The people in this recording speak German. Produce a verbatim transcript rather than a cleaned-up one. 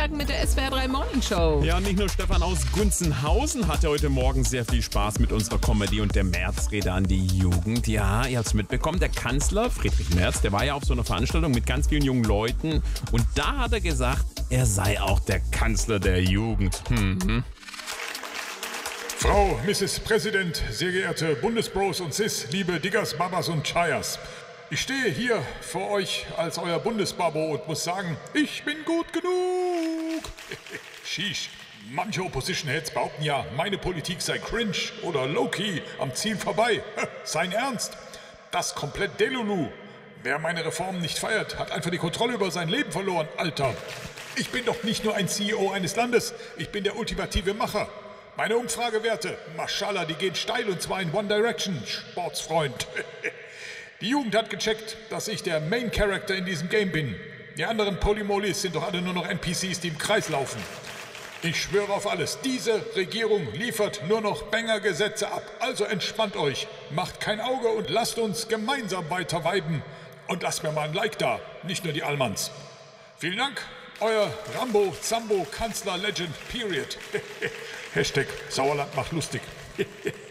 Freitag mit der S W R drei Morning Show. Ja, nicht nur Stefan aus Gunzenhausen hatte heute Morgen sehr viel Spaß mit unserer Comedy und der Märzrede an die Jugend. Ja, ihr habt es mitbekommen, der Kanzler Friedrich Merz, der war ja auf so einer Veranstaltung mit ganz vielen jungen Leuten und da hat er gesagt, er sei auch der Kanzler der Jugend. Mhm. Frau Misses Präsident, sehr geehrte Bundesbros und Sis, liebe Diggers, Babas und Chayas. Ich stehe hier vor euch als euer Bundesbabo und muss sagen, ich bin gut genug. Sheesh, manche Opposition-Heads behaupten ja, meine Politik sei cringe oder low-key, am Ziel vorbei. Sein Ernst? Das komplett Delulu. Wer meine Reformen nicht feiert, hat einfach die Kontrolle über sein Leben verloren, Alter. Ich bin doch nicht nur ein C E O eines Landes, ich bin der ultimative Macher. Meine Umfragewerte, Mashallah, die gehen steil und zwar in One Direction, Sportsfreund. Die Jugend hat gecheckt, dass ich der Main Character in diesem Game bin. Die anderen Polymolis sind doch alle nur noch N P Cs, die im Kreis laufen. Ich schwöre auf alles, diese Regierung liefert nur noch Banger-Gesetze ab. Also entspannt euch, macht kein Auge und lasst uns gemeinsam weiter viben. Und lasst mir mal ein Like da, nicht nur die Allmanns. Vielen Dank, euer Rambo, Zambo, Kanzler, Legend, Period. Hashtag Sauerland macht lustig.